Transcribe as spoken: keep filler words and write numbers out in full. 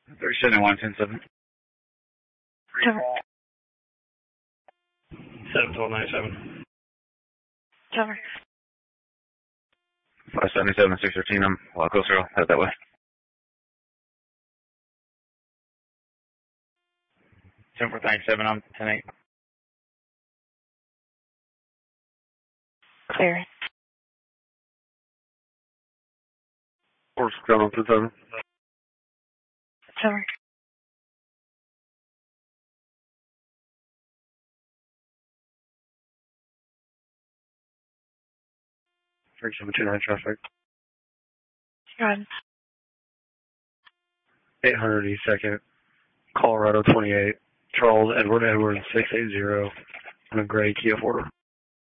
three seven one ten seven. Cover. seven twelve ninety-seven. Cover. five seventy-seven six thirteen. I'm a lot closer. I'll head that way. ten four ninety-seven. I'm ten eight. Clear. Horse ground ten seven. Cover. three seven two nine traffic. Go ahead. eight hundred East second. Colorado twenty-eight. Charles Edward Edwards six eighty on a gray Kia Forte.